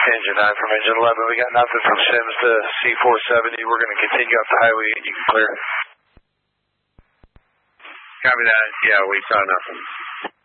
Engine 9 from Engine 11. We got nothing from Sims to C470. We're going to continue up the highway. You can clear. Copy that. Yeah, we saw nothing.